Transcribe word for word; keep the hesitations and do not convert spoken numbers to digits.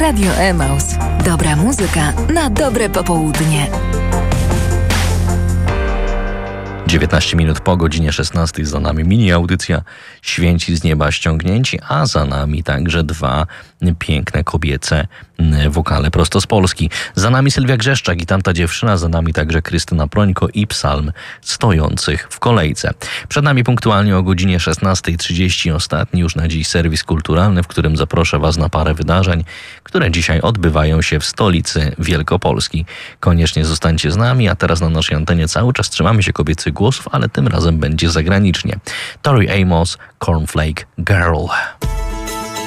Radio Emaus. Dobra muzyka na dobre popołudnie. dziewiętnaście minut po godzinie szesnastej, za nami mini audycja Święci z nieba ściągnięci, a za nami także dwa piękne kobiece wokale prosto z Polski. Za nami Sylwia Grzeszczak i Tamta dziewczyna, za nami także Krystyna Prońko i Psalm stojących w kolejce. Przed nami punktualnie o godzinie szesnastej trzydzieści ostatni już na dziś serwis kulturalny, w którym zaproszę Was na parę wydarzeń, które dzisiaj odbywają się w stolicy Wielkopolski. Koniecznie zostańcie z nami, a teraz na naszej antenie cały czas trzymamy się kobiecych głosów, ale tym razem będzie zagranicznie. Tori Amos, Cornflake Girl.